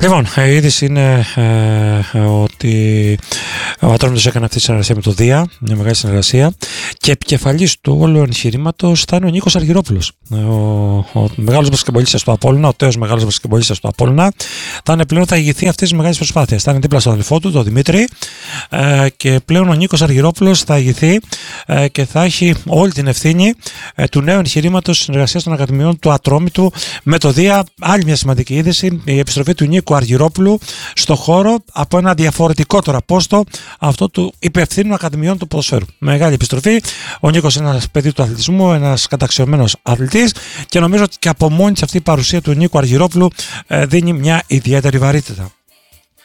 Λοιπόν, η είδηση είναι ότι ο Ατρόμητος έκανε αυτή τη συνεργασία με το Δία, μια μεγάλη συνεργασία, και επικεφαλής του όλου εγχειρήματος θα είναι ο Νίκος Αργυρόπουλος, ο μεγάλος μπασκετμπολίστας του Απόλλωνα, ο τέος μεγάλος μπασκετμπολίστας του Απόλλωνα. Θα είναι πλέον, θα ηγηθεί αυτής της μεγάλης προσπάθειας. Θα είναι δίπλα στον αδελφό του, τον Δημήτρη, και πλέον ο Νίκος Αργυρόπουλος θα ηγηθεί και θα έχει όλη την ευθύνη του νέου εγχειρήματος συνεργασίας των Ακαδημιών του Ατρόμητου με το Δία. Άλλη μια σημαντική είδηση, η επιστροφή του Νίκου Αργυρόπουλου στο χώρο από ένα διαφορετικό τώρα πόστο, αυτό του υπευθύνου Ακαδημιών του Ποδοσφαίρου. Μεγάλη επιστροφή. Ο Νίκος είναι ένας παιδί του αθλητισμού, ένας καταξιωμένος αθλητής, και νομίζω ότι και από μόνη της αυτή η παρουσία του Νίκου Αργυρόπουλου δίνει μια ιδιαίτερη βαρύτητα.